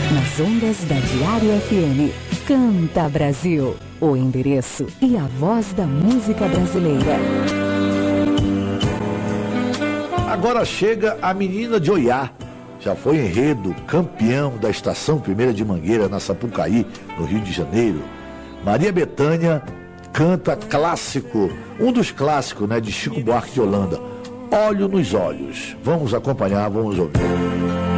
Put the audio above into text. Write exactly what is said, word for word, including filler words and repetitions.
nas ondas da Diário F M. Canta Brasil, o endereço e a voz da música brasileira. Agora chega a menina de Oiá. Já foi enredo campeão da Estação Primeira de Mangueira, na Sapucaí, no Rio de Janeiro. Maria Bethânia canta clássico, um dos clássicos, né, de Chico Buarque de Holanda, Olho nos Olhos. Vamos acompanhar, vamos ouvir.